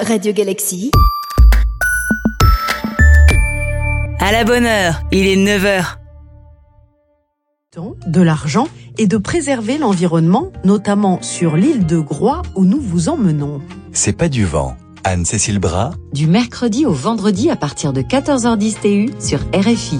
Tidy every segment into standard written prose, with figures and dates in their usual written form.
Radio Galaxy. À la bonne heure, il est 9h. De l'argent et de préserver l'environnement, notamment sur l'île de Groix où nous vous emmenons. C'est pas du vent. Anne-Cécile Bras. Du mercredi au vendredi à partir de 14h10 TU sur RFI.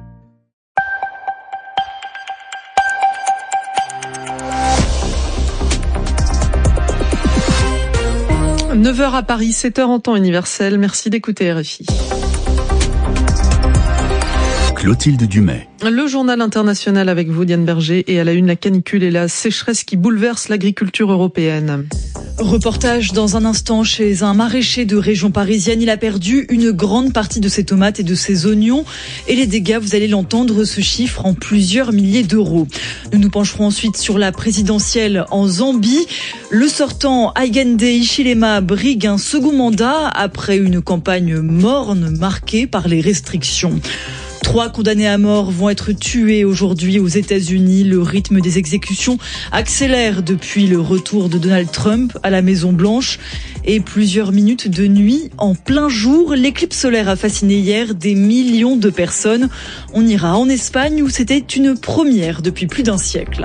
« 9h à Paris, 7h en temps universel. Merci d'écouter RFI. Clotilde Dumais. Le journal international avec vous, Diane Berger, et à la une, la canicule et la sécheresse qui bouleversent l'agriculture européenne. Reportage dans un instant chez un maraîcher de région parisienne. Il a perdu une grande partie de ses tomates et de ses oignons. Et les dégâts, vous allez l'entendre, se chiffrent en plusieurs milliers d'euros. Nous nous pencherons ensuite sur la présidentielle en Zambie. Le sortant Hakainde Hichilema brigue un second mandat après une campagne morne marquée par les restrictions. 3 condamnés à mort vont être tués aujourd'hui aux États-Unis. Le rythme des exécutions accélère depuis le retour de Donald Trump à la Maison-Blanche. Et plusieurs minutes de nuit en plein jour. L'éclipse solaire a fasciné hier des millions de personnes. On ira en Espagne où c'était une première depuis plus d'un siècle.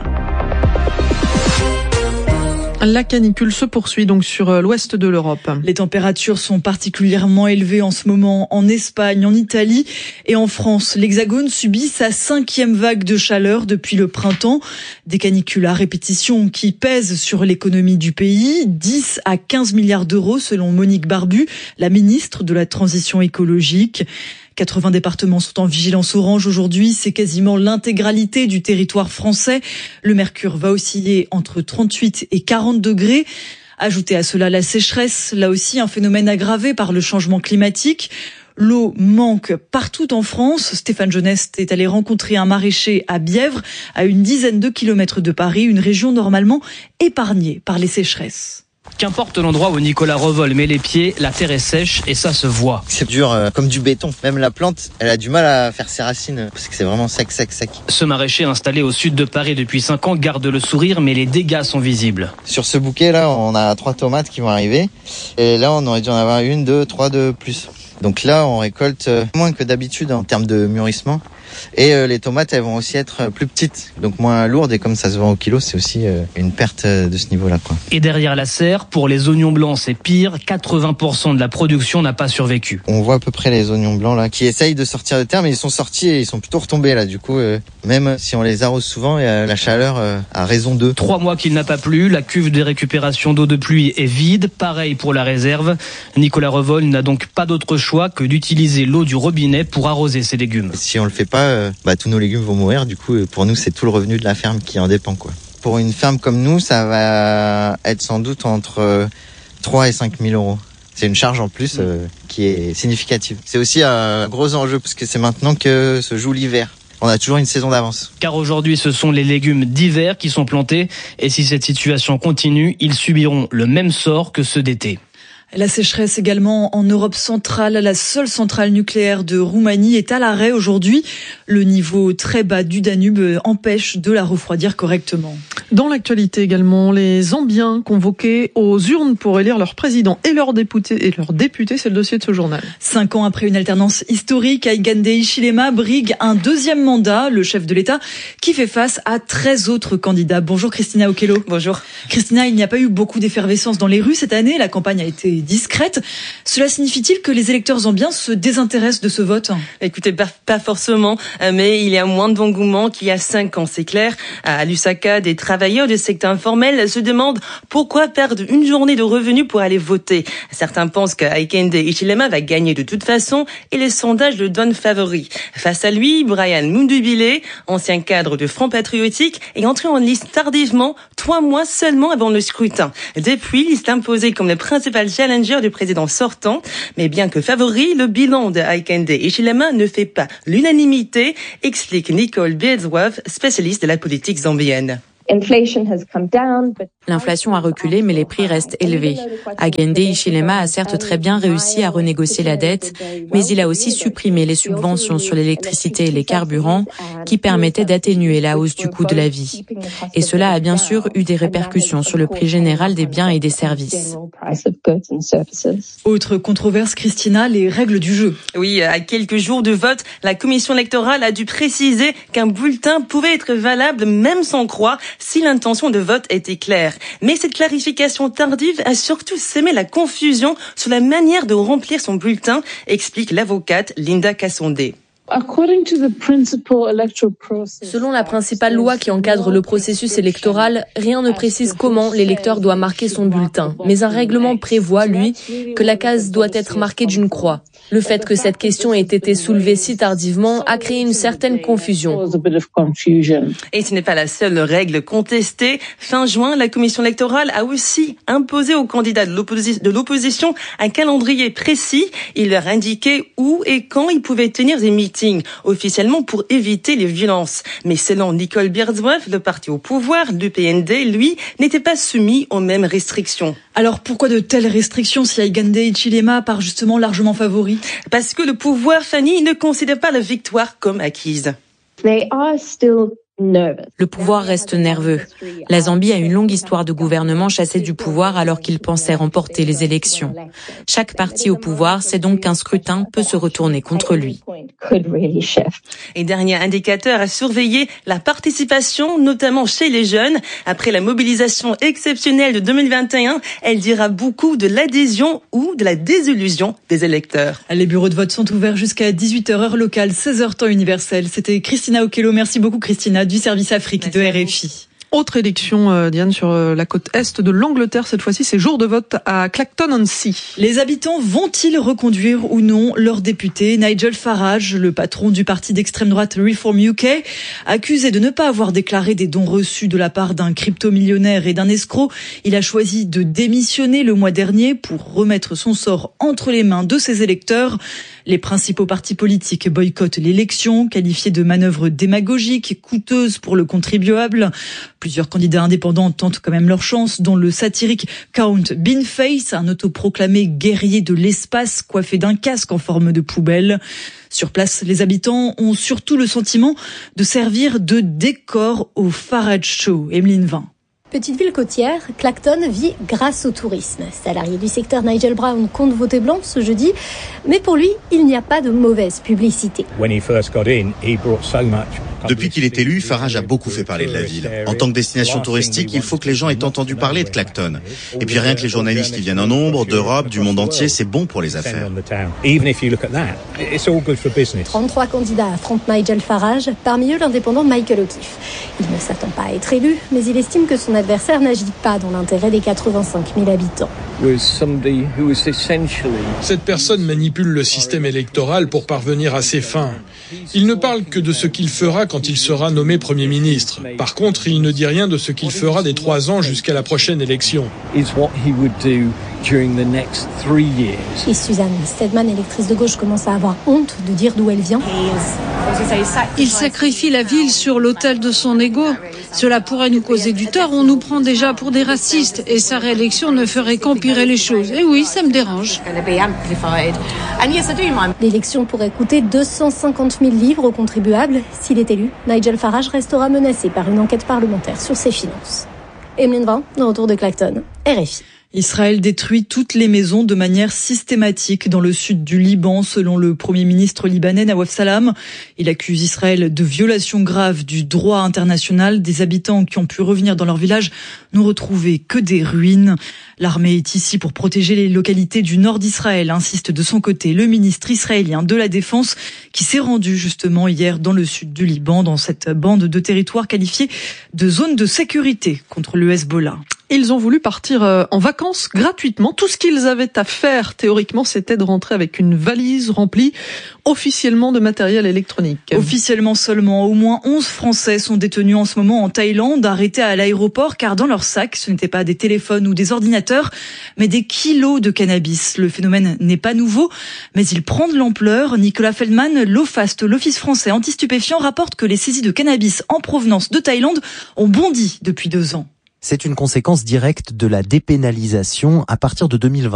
La canicule se poursuit donc sur l'ouest de l'Europe. Les températures sont particulièrement élevées en ce moment en Espagne, en Italie et en France. L'Hexagone subit sa 5e vague de chaleur depuis le printemps. Des canicules à répétition qui pèsent sur l'économie du pays. 10 à 15 milliards d'euros selon Monique Barbu, la ministre de la Transition écologique. 80 départements sont en vigilance orange aujourd'hui. C'est quasiment l'intégralité du territoire français. Le mercure va osciller entre 38 et 40 degrés. Ajoutez à cela la sécheresse, là aussi un phénomène aggravé par le changement climatique. L'eau manque partout en France. Stéphane Jeuneste est allé rencontrer un maraîcher à Bièvre, à une dizaine de kilomètres de Paris, une région normalement épargnée par les sécheresses. Qu'importe l'endroit où Nicolas Revol met les pieds, la terre est sèche et ça se voit. C'est dur comme du béton. Même la plante, elle a du mal à faire ses racines parce que c'est vraiment sec. Ce maraîcher installé au sud de Paris depuis 5 ans garde le sourire, mais les dégâts sont visibles. Sur ce bouquet là, on a 3 tomates qui vont arriver. Et là, on aurait dû en avoir 1, 2, 3 de plus. Donc là, on récolte moins que d'habitude en termes de mûrissement. Et les tomates, elles vont aussi être plus petites, donc moins lourdes. Et comme ça se vend au kilo, c'est aussi une perte de ce niveau-là, quoi. Et derrière la serre, pour les oignons blancs, c'est pire. 80% de la production n'a pas survécu. On voit à peu près les oignons blancs là qui essayent de sortir de terre, mais ils sont sortis et ils sont plutôt retombés là. Du coup, même si on les arrose souvent, la chaleur a raison d'eux. 3 mois qu'il n'a pas plu, la cuve de récupération d'eau de pluie est vide. Pareil pour la réserve. Nicolas Revol n'a donc pas d'autre choix que d'utiliser l'eau du robinet pour arroser ses légumes. Si on le fait pas, tous nos légumes vont mourir. Du coup, pour nous, c'est tout le revenu de la ferme qui en dépend, quoi. Pour une ferme comme nous, ça va être sans doute entre 3 et 5 000 euros. C'est une charge en plus qui est significative. C'est aussi un gros enjeu parce que c'est maintenant que se joue l'hiver. On a toujours une saison d'avance. Car aujourd'hui, ce sont les légumes d'hiver qui sont plantés. Et si cette situation continue, ils subiront le même sort que ceux d'été. La sécheresse également en Europe centrale. La seule centrale nucléaire de Roumanie est à l'arrêt aujourd'hui. Le niveau très bas du Danube empêche de la refroidir correctement. Dans l'actualité également, les Zambiens convoqués aux urnes pour élire leur président et leurs députés, c'est le dossier de ce journal. 5 ans après une alternance historique, Hakainde Hichilema brigue un 2e mandat, le chef de l'État, qui fait face à 13 autres candidats. Bonjour Christina Okello. Bonjour. Christina, il n'y a pas eu beaucoup d'effervescence dans les rues cette année, la campagne a été discrète. Cela signifie-t-il que les électeurs zambiens se désintéressent de ce vote ? Écoutez, pas forcément, mais il y a moins d'engouement qu'il y a 5 ans, c'est clair. À Lusaka, des travailleurs du secteur informel se demandent pourquoi perdre une journée de revenus pour aller voter. Certains pensent que Hakainde Hichilema va gagner de toute façon et les sondages le donnent favori. Face à lui, Brian Mundubile, ancien cadre de Front Patriotique, est entré en liste tardivement, 3 mois seulement avant le scrutin. Depuis, il s'est imposé comme le principal challenger du président sortant. Mais bien que favori, le bilan de Hakainde Hichilema ne fait pas l'unanimité, explique Nicole Biedzwav, spécialiste de la politique zambienne. L'inflation a reculé, mais les prix restent élevés. Hakainde Hichilema a certes très bien réussi à renégocier la dette, mais il a aussi supprimé les subventions sur l'électricité et les carburants qui permettaient d'atténuer la hausse du coût de la vie. Et cela a bien sûr eu des répercussions sur le prix général des biens et des services. Autre controverse, Christina, les règles du jeu. Oui, à quelques jours du vote, la commission électorale a dû préciser qu'un bulletin pouvait être valable même sans croix si l'intention de vote était claire. Mais cette clarification tardive a surtout sémé la confusion sur la manière de remplir son bulletin, explique l'avocate Linda Kassondé. Selon la principale loi qui encadre le processus électoral, rien ne précise comment l'électeur doit marquer son bulletin. Mais un règlement prévoit, lui, que la case doit être marquée d'une croix. Le fait que cette question ait été soulevée si tardivement a créé une certaine confusion. Et ce n'est pas la seule règle contestée. Fin juin, la commission électorale a aussi imposé aux candidats de l'opposition un calendrier précis. Il leur indiquait où et quand ils pouvaient tenir des meetings officiellement pour éviter les violences. Mais selon Nicole Bierdsworth, le parti au pouvoir, l'UPND, lui, n'était pas soumis aux mêmes restrictions. Alors pourquoi de telles restrictions si Hakainde Hichilema part justement largement favori? Parce que le pouvoir, Fanny, ne considère pas la victoire comme acquise. Le pouvoir reste nerveux. La Zambie a une longue histoire de gouvernement chassé du pouvoir alors qu'il pensait remporter les élections. Chaque parti au pouvoir sait donc qu'un scrutin peut se retourner contre lui. Et dernier indicateur à surveiller, la participation, notamment chez les jeunes. Après la mobilisation exceptionnelle de 2021, elle dira beaucoup de l'adhésion ou de la désillusion des électeurs. Les bureaux de vote sont ouverts jusqu'à 18h heure locale, 16h temps universel. C'était Christina Okello. Merci beaucoup Christina du service Afrique de RFI. Autre élection, Diane, sur la côte est de l'Angleterre. Cette fois-ci, c'est jour de vote à Clacton-on-Sea. Les habitants vont-ils reconduire ou non leur député Nigel Farage, le patron du parti d'extrême droite Reform UK, accusé de ne pas avoir déclaré des dons reçus de la part d'un crypto-millionnaire et d'un escroc. Il a choisi de démissionner le mois dernier pour remettre son sort entre les mains de ses électeurs. Les principaux partis politiques boycottent l'élection, qualifiée de manœuvre démagogique, coûteuse pour le contribuable. Plusieurs candidats indépendants tentent quand même leur chance, dont le satirique Count Beanface, un autoproclamé guerrier de l'espace coiffé d'un casque en forme de poubelle. Sur place, les habitants ont surtout le sentiment de servir de décor au Farage Show. Emeline Vin. Petite ville côtière, Clacton vit grâce au tourisme. Salarié du secteur, Nigel Brown compte voter blanc ce jeudi, mais pour lui, il n'y a pas de mauvaise publicité. Depuis qu'il est élu, Farage a beaucoup fait parler de la ville. En tant que destination touristique, il faut que les gens aient entendu parler de Clacton. Et puis rien que les journalistes qui viennent en nombre, d'Europe, du monde entier, c'est bon pour les affaires. 33 candidats affrontent Nigel Farage, parmi eux l'indépendant Michael O'Keefe. Il ne s'attend pas à être élu, mais il estime que son adversaire n'agit pas dans l'intérêt des 85 000 habitants. Cette personne manipule le système électoral pour parvenir à ses fins. Il ne parle que de ce qu'il fera quand il sera nommé Premier ministre. Par contre, il ne dit rien de ce qu'il fera des 3 ans jusqu'à la prochaine élection. Et Suzanne Stedman, électrice de gauche, commence à avoir honte de dire d'où elle vient. Il sacrifie la ville sur l'autel de son ego. Cela pourrait nous causer du tort. On nous prend déjà pour des racistes et sa réélection ne ferait qu'empirer les choses. Et oui, ça me dérange. L'élection pourrait coûter 250 000 livres aux contribuables. S'il est élu, Nigel Farage restera menacé par une enquête parlementaire sur ses finances. Emeline Vin, de retour de Clacton, RFI. Israël détruit toutes les maisons de manière systématique dans le sud du Liban, selon le Premier ministre libanais Nawaf Salam. Il accuse Israël de violation grave du droit international. Des habitants qui ont pu revenir dans leur village n'ont retrouvé que des ruines. L'armée est ici pour protéger les localités du nord d'Israël, insiste de son côté le ministre israélien de la Défense, qui s'est rendu justement hier dans le sud du Liban, dans cette bande de territoire qualifiée de zone de sécurité contre le Hezbollah. Ils ont voulu partir en vacances gratuitement. Tout ce qu'ils avaient à faire, théoriquement, c'était de rentrer avec une valise remplie officiellement de matériel électronique. Officiellement seulement. Au moins 11 Français sont détenus en ce moment en Thaïlande, arrêtés à l'aéroport, car dans leur sac, ce n'étaient pas des téléphones ou des ordinateurs, mais des kilos de cannabis. Le phénomène n'est pas nouveau, mais il prend de l'ampleur. Nicolas Feldman, l'OFAST, l'Office français anti-stupéfiants, rapporte que les saisies de cannabis en provenance de Thaïlande ont bondi depuis 2 ans. C'est une conséquence directe de la dépénalisation à partir de 2020.